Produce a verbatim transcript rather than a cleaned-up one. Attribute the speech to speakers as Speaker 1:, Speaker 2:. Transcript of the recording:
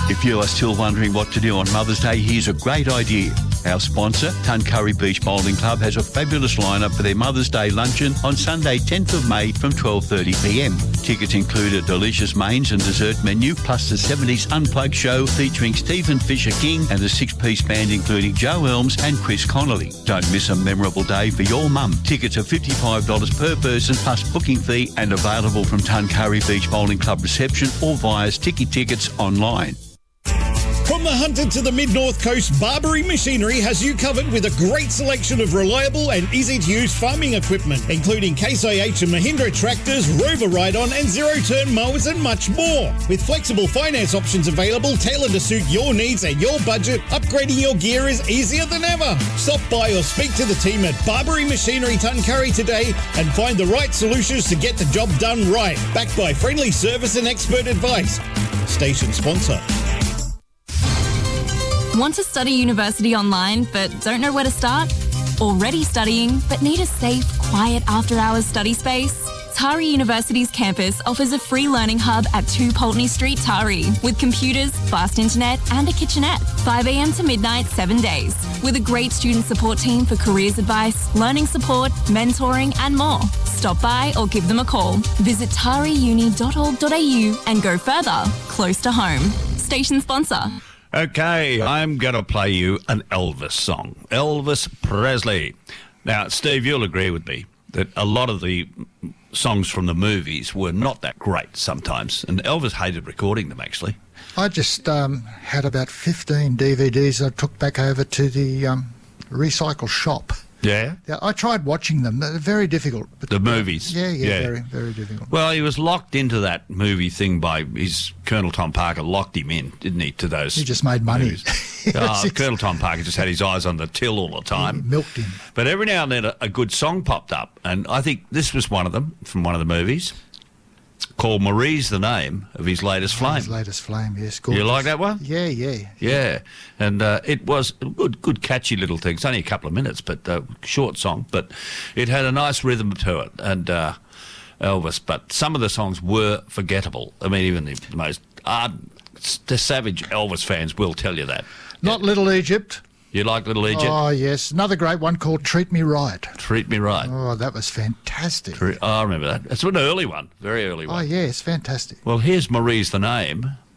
Speaker 1: If you are still wondering what to do on Mother's Day, here's a great idea. Our sponsor, Tuncurry Beach Bowling Club, has a fabulous lineup for their Mother's Day luncheon on Sunday, tenth of May from twelve thirty p m. Tickets include a delicious mains and dessert menu, plus the seventies Unplugged show featuring Stephen Fisher King and a six-piece band including Joe Elms and Chris Connolly. Don't miss a memorable day for your mum. Tickets are fifty-five dollars per person plus booking fee and available from Tuncurry Beach Bowling Club reception or via Sticky Tickets online.
Speaker 2: From the Hunter to the Mid-North Coast, Barbary Machinery has you covered with a great selection of reliable and easy-to-use farming equipment, including Case I H and Mahindra tractors, Rover Ride-On and zero-turn mowers and much more. With flexible finance options available tailored to suit your needs and your budget, upgrading your gear is easier than ever. Stop by or speak to the team at Barbary Machinery Tuncurry today and find the right solutions to get the job done right. Backed by friendly service and expert advice. Station sponsor.
Speaker 3: Want to study university online but don't know where to start? Already studying but need a safe, quiet after-hours study space? Tari University's campus offers a free learning hub at two Pulteney Street, Tari, with computers, fast internet and a kitchenette. five a m to midnight, seven days. With a great student support team for careers advice, learning support, mentoring and more. Stop by or give them a call. Visit tari uni dot org dot a u and go further, close to home. Station sponsor.
Speaker 4: Okay, I'm going to play you an Elvis song. Elvis Presley. Now, Steve, you'll agree with me that a lot of the songs from the movies were not that great sometimes, and Elvis hated recording them, actually.
Speaker 5: I just um, had about fifteen D V Ds I took back over to the um, recycle shop.
Speaker 4: Yeah?
Speaker 5: Yeah, I tried watching them. They're very difficult. But
Speaker 4: the movies?
Speaker 5: Yeah, yeah,
Speaker 4: yeah,
Speaker 5: very, very difficult.
Speaker 4: Well, he was locked into that movie thing by his Colonel Tom Parker locked him in, didn't he, to those
Speaker 5: He just made money.
Speaker 4: oh, Colonel Tom Parker just had his eyes on the till all the time.
Speaker 5: He milked him.
Speaker 4: But every now and then a, a good song popped up, and I think this was one of them from one of the movies, called Marie's the name of his latest flame.
Speaker 5: His latest flame, yes. Gorgeous.
Speaker 4: You like that one?
Speaker 5: Yeah, yeah.
Speaker 4: Yeah, and uh, it was a good, good, catchy little thing. It's only a couple of minutes, but uh, short song, but it had a nice rhythm to it, and uh, Elvis. But some of the songs were forgettable. I mean, even the most ardent, the savage Elvis fans will tell you that.
Speaker 5: Not yeah. Little Egypt.
Speaker 4: You like Little Egypt?
Speaker 5: Oh, yes. Another great one called Treat Me Right.
Speaker 4: Treat Me Right.
Speaker 5: Oh, that was fantastic.
Speaker 4: Tre- oh, I remember that. It's an early one, very early one.
Speaker 5: Oh, yes, fantastic.
Speaker 4: Well, here's Marie's the Name